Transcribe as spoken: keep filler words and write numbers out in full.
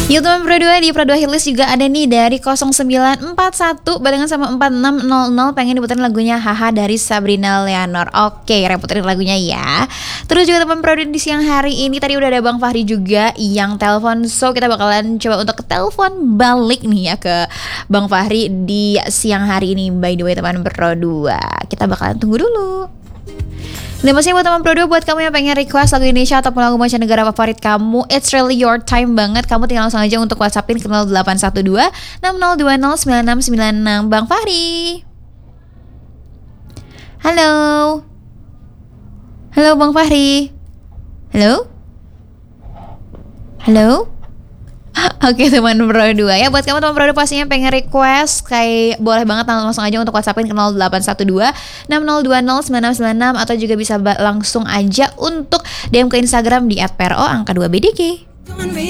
Yuk teman Pro dua, di Pro dua Hitlist juga ada nih dari nol sembilan empat satu barengan sama empat enam nol nol pengen diputerin lagunya Haha dari Sabrina Leonor. Oke, reputerin lagunya ya. Terus juga teman Pro dua di siang hari ini tadi udah ada Bang Fahri juga yang telepon, so kita bakalan coba untuk telepon balik nih ya ke Bang Fahri di siang hari ini. By the way teman Pro dua, kita bakalan tunggu dulu. Dan pastinya buat teman Pro dua, buat kamu yang pengen request lagu Indonesia ataupun lagu mancanegara favorit kamu, it's really your time banget. Kamu tinggal langsung aja untuk WhatsAppin ke nol delapan satu dua enam nol dua nol sembilan enam sembilan enam. Bang Fahri. Halo. Halo Bang Fahri. Halo. Halo. Oke teman Pro dua ya, buat kamu teman Pro dua pastinya pengen request, kayak boleh banget langsung aja untuk WhatsAppin ke nol delapan satu dua enam nol dua nol sembilan enam sembilan enam, atau juga bisa langsung aja untuk D M ke Instagram di at pro angka dua b d g.